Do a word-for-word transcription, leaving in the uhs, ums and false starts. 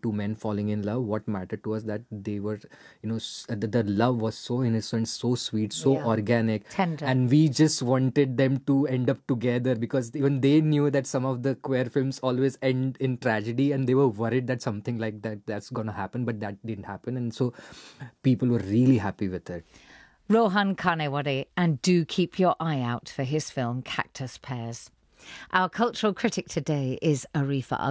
two men falling in love. What mattered to us that they were, you know, s- the, the love was so innocent, so sweet, so Yeah. organic, Tender. and we just wanted them to end up together because even they knew that some of the queer films always end in tragedy, and they were worried that something like that that's gonna happen, but that didn't happen, and so people were really happy with it. Rohan Kanewade, and do keep your eye out for his film Cactus Pears. Our cultural critic today is Arifa